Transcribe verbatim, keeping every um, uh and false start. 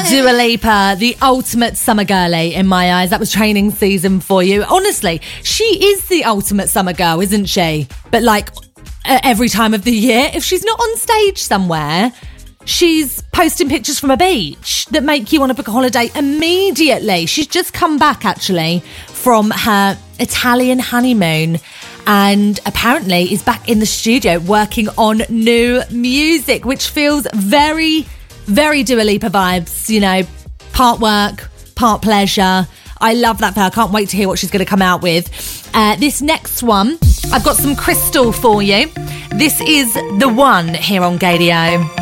Dua Lipa, the ultimate summer girly in my eyes. That was training season for you. Honestly, she is the ultimate summer girl, isn't she? But like uh, every time of the year, if she's not on stage somewhere, she's posting pictures from a beach that make you want to book a holiday immediately. She's just come back, actually, from her Italian honeymoon and apparently is back in the studio working on new music, which feels very, very Dua Lipa vibes, you know, part work, part pleasure. I love that for her. I can't wait to hear what she's going to come out with. Uh, this next one, I've got some Crystal for you. This is The One here on Gaydio.